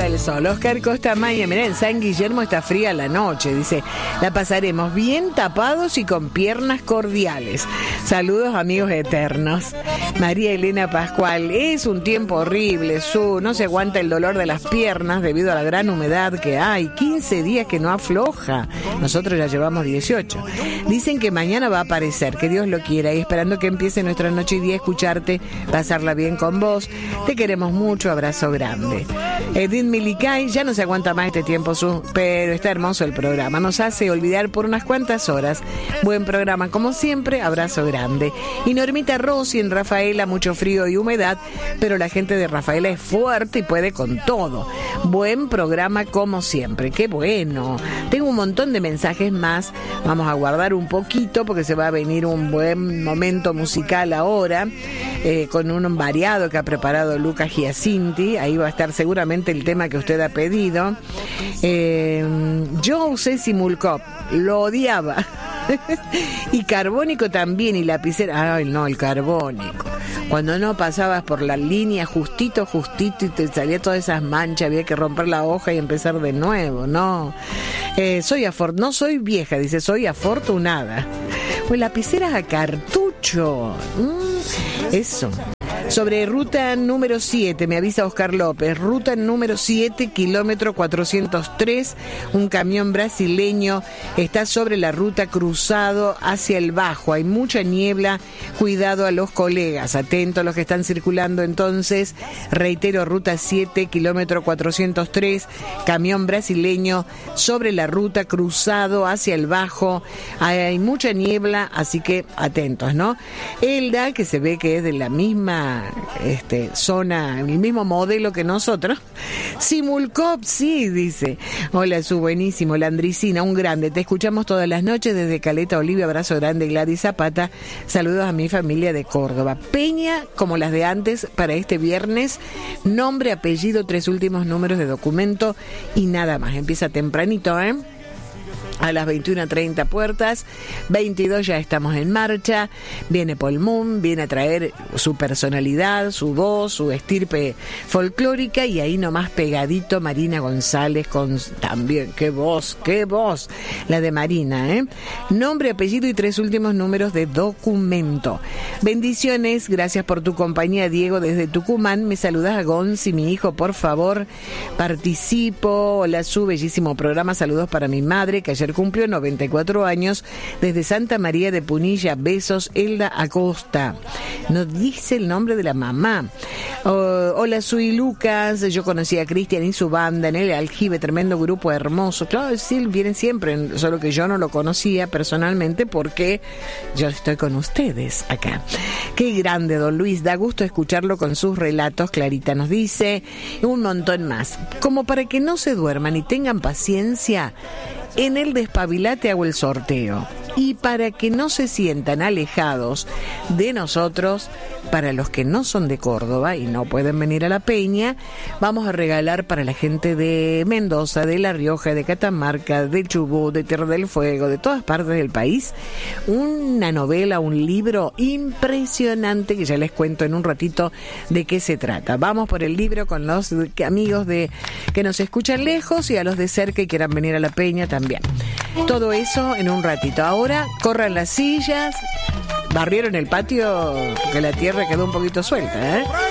del sol. Oscar Costa Maya, mirá, en San Guillermo está fría la noche, dice, la pasaremos bien tapados y con piernas cordiales. Saludos, amigos eternos. María Elena Pascual, es un tiempo horrible, no se aguanta el dolor de las piernas debido a la gran humedad que hay, 15 días que no afloja, nosotros ya llevamos 18. Dicen que mañana va a aparecer, que Dios lo quiera, y esperando que empiece nuestra noche y día, escucharte, pasarla bien con vos. Te queremos mucho, abrazo grande. Edith Milicay, ya no se aguanta más este tiempo, pero está hermoso el programa, nos hace olvidar por unas cuantas horas. Buen programa como siempre, abrazo grande. Y Normita Rossi, en Rafaela, mucho frío y humedad, pero la gente de Rafaela es fuerte y puede con todo. Buen programa como siempre, qué bueno. Tengo un montón de mensajes más, vamos a guardar un poquito porque se va a venir un buen momento musical ahora, con un variado que ha preparado Lucas Giacinti. Ahí va a estar seguramente el tema que usted ha pedido. Yo usé Simulcop, lo odiaba. Y carbónico también, y lapicera. Ay, no, el carbónico. Cuando no pasabas por la línea justito y te salía todas esas manchas, había que romper la hoja y empezar de nuevo, no. No soy vieja, dice, soy afortunada. Pues lapiceras a cartucho. Eso. Sobre ruta número 7, me avisa Oscar López, ruta número 7, kilómetro 403, un camión brasileño está sobre la ruta cruzado hacia el Bajo, hay mucha niebla, cuidado a los colegas, atentos a los que están circulando entonces, reitero, ruta 7, kilómetro 403, camión brasileño sobre la ruta cruzado hacia el Bajo, hay mucha niebla, así que atentos, ¿no? Elda, que se ve que es de la misma zona, el mismo modelo que nosotros. Simulcop, sí, dice. Hola, su buenísimo, Landricina, un grande. Te escuchamos todas las noches desde Caleta Olivia, abrazo grande, Gladys Zapata. Saludos a mi familia de Córdoba. Peña, como las de antes, para este viernes. Nombre, apellido, 3 últimos números de documento y nada más. Empieza tempranito, ¿eh? A las 21:30 puertas, 22 ya estamos en marcha, viene Paul Moon, viene a traer su personalidad, su voz, su estirpe folclórica, y ahí nomás pegadito Marina González con también, qué voz, la de Marina, nombre, apellido y 3 últimos números de documento. Bendiciones, gracias por tu compañía, Diego, desde Tucumán. Me saludas a Gonzi, mi hijo, por favor, participo. Hola, su bellísimo programa, saludos para mi madre, que ayer cumplió 94 años, desde Santa María de Punilla. Besos, Elda Acosta. Nos dice el nombre de la mamá. Hola, soy Lucas. Yo conocí a Cristian y su banda en el Aljibe, tremendo grupo hermoso. Claro, sí, vienen siempre, solo que yo no lo conocía personalmente porque yo estoy con ustedes acá. Qué grande, don Luis. Da gusto escucharlo con sus relatos. Clarita nos dice, un montón más. Como para que no se duerman y tengan paciencia, en el Despabilate hago el sorteo. Y para que no se sientan alejados de nosotros, para los que no son de Córdoba y no pueden venir a La Peña, vamos a regalar para la gente de Mendoza, de La Rioja, de Catamarca, de Chubut, de Tierra del Fuego, de todas partes del país, una novela, un libro impresionante que ya les cuento en un ratito de qué se trata. Vamos por el libro con los amigos que nos escuchan lejos y a los de cerca y quieran venir a La Peña también. Todo eso en un ratito. Ahora corran las sillas, barrieron el patio porque la tierra quedó un poquito suelta,